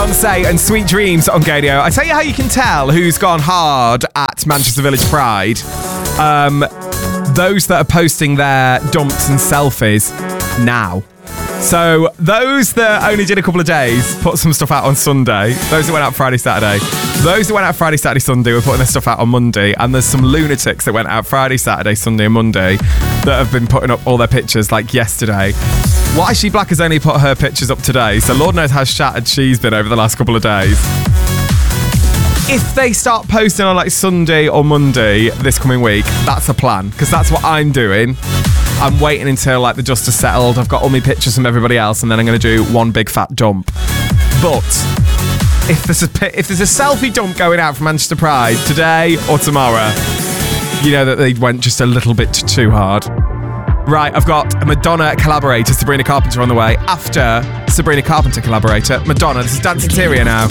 Beyonce and Sweet Dreams on Gadio. I tell you how you can tell who's gone hard at Manchester Village Pride. Those that are posting their dumps and selfies now. So those that only did a couple of days put some stuff out on Sunday. Those that went out Friday, Saturday. Those that went out Friday, Saturday, Sunday were putting their stuff out on Monday. And there's some lunatics that went out Friday, Saturday, Sunday and Monday that have been putting up all their pictures like yesterday. Why She Black has only put her pictures up today, so Lord knows how shattered she's been over the last couple of days. If they start posting on like Sunday or Monday this coming week, that's a plan, because that's what I'm doing. I'm waiting until like the dust has settled. I've got all my pictures from everybody else, and then I'm going to do one big fat dump. But if there's a selfie dump going out from Manchester Pride today or tomorrow, you know that they went just a little bit too hard. Right, I've got a Madonna collaborator, Sabrina Carpenter, on the way. After Sabrina Carpenter collaborator, Madonna. This is Dance Interior now.